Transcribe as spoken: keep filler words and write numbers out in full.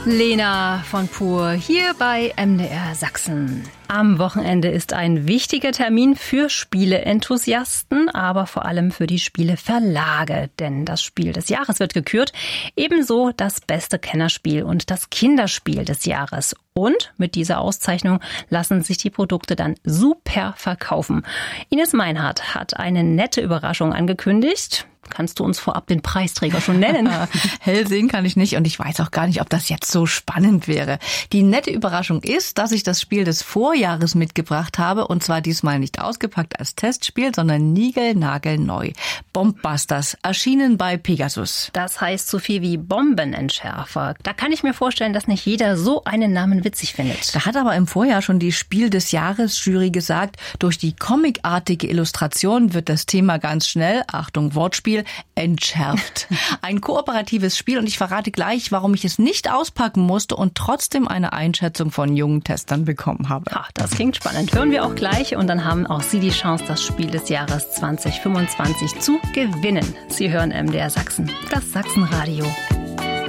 Lena von Pur hier bei M D R Sachsen. Am Wochenende ist ein wichtiger Termin für Spieleenthusiasten, aber vor allem für die Spieleverlage. Denn das Spiel des Jahres wird gekürt. Ebenso das beste Kennerspiel und das Kinderspiel des Jahres. Und mit dieser Auszeichnung lassen sich die Produkte dann super verkaufen. Ines Meinhardt hat eine nette Überraschung angekündigt. Kannst du uns vorab den Preisträger schon nennen? Hell sehen kann ich nicht und ich weiß auch gar nicht, ob das jetzt so spannend wäre. Die nette Überraschung ist, dass ich das Spiel des Vorjahres mitgebracht habe und zwar diesmal nicht ausgepackt als Testspiel, sondern niegelnagelneu. Bombbusters, erschienen bei Pegasus. Das heißt so viel wie Bombenentschärfer. Da kann ich mir vorstellen, dass nicht jeder so einen Namen witzig findet. Da hat aber im Vorjahr schon die Spiel des Jahres Jury gesagt, durch die comicartige Illustration wird das Thema ganz schnell, Achtung Wortspiel, entschärft. Ein kooperatives Spiel und ich verrate gleich, warum ich es nicht auspacken musste und trotzdem eine Einschätzung von jungen Testern bekommen habe. Ach, das klingt spannend. Hören wir auch gleich und dann haben auch Sie die Chance, das Spiel des Jahres zwanzig fünfundzwanzig zu gewinnen. Sie hören M D R Sachsen, das Sachsenradio.